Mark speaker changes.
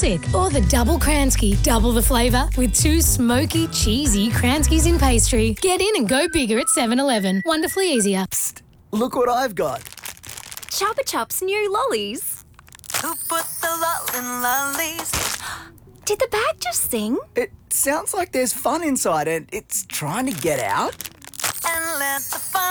Speaker 1: classic. Or the double Kransky, double the flavour with 2 smoky, cheesy Kranskys in pastry. Get in and go bigger at 7-Eleven. Wonderfully easier.
Speaker 2: Psst, look what I've got.
Speaker 3: Chupa Chups new lollies.
Speaker 4: Who put the lol in lollies?
Speaker 3: Did the bag just sing?
Speaker 2: It sounds like there's fun inside and it's trying to get out.
Speaker 4: And let the fun